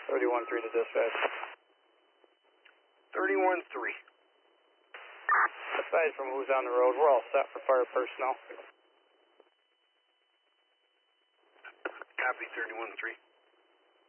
31-3 to dispatch. 31-3. Aside from who's on the road, we're all set for fire personnel. Copy 31-3.